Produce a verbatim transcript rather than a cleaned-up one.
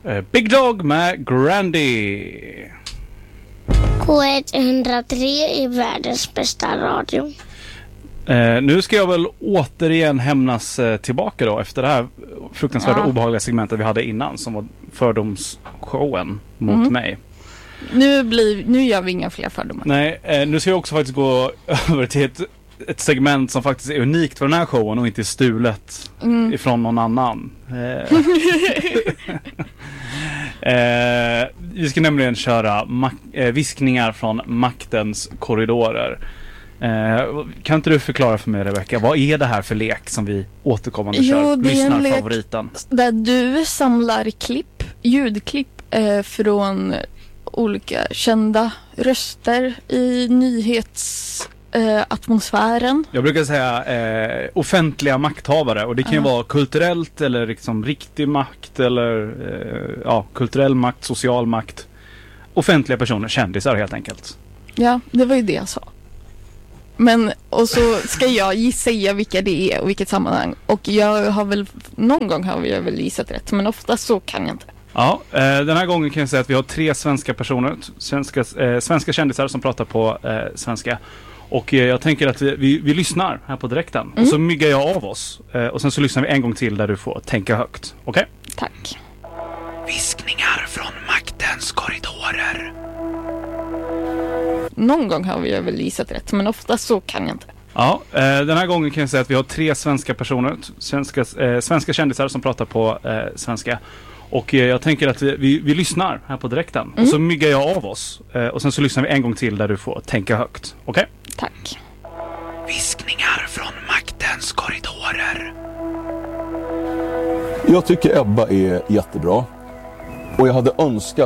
Eh, Big Dog med Grandy. K ett noll tre är världens bästa radio. Eh, nu ska jag väl återigen hämnas eh, tillbaka då efter det här fruktansvärda Ja. obehagliga segmentet vi hade innan som var fördomsshowen mot Mm. mig. Nu, blir, nu gör vi inga fler fördomar. Nej, eh, nu ska jag också faktiskt gå över till ett, ett segment som faktiskt är unikt för den här showen och inte är stulet Mm. ifrån någon annan. Eh, eh, vi ska nämligen köra mak- eh, viskningar från maktens korridorer. Eh, kan inte du förklara för mig, Rebecca, vad är det här för lek som vi återkommande Jo, kör? det är en lek- Lyssnarfavoriten. Där du samlar klipp, ljudklipp eh, från olika kända röster i nyhetsatmosfären. Eh, atmosfären. Jag brukar säga eh, offentliga makthavare, och det kan ju Ja. vara kulturellt eller liksom riktig makt eller eh, ja, kulturell makt, social makt. Offentliga personer, kändisar helt enkelt. Ja, det var ju det jag sa. Men, och så ska jag giss- säga vilka det är och vilket sammanhang. Och jag har väl, någon gång har jag väl gissat rätt, men ofta så kan jag inte. Ja, eh, den här gången kan jag säga att vi har tre svenska personer, svenska, eh, svenska kändisar som pratar på eh, svenska. Och eh, jag tänker att vi, vi, vi lyssnar här på direkten. Mm. Och så myggar jag av oss. Eh, och sen så lyssnar vi en gång till där du får tänka högt. Okej? Tack. Viskningar från maktens korridorer. Någon gång har jag väl gissat rätt, men ofta så kan jag inte. Ja, eh, den här gången kan jag säga att vi har tre svenska personer, svenska, eh, svenska kändisar som pratar på eh, svenska. Och eh, jag tänker att vi, vi, vi lyssnar här på direkten. Mm. Och så myggar jag av oss. Eh, och sen så lyssnar vi en gång till där du får tänka högt. Okej? Tack. Viskningar från maktens korridorer. Jag tycker Ebba är jättebra. Och jag hade önskat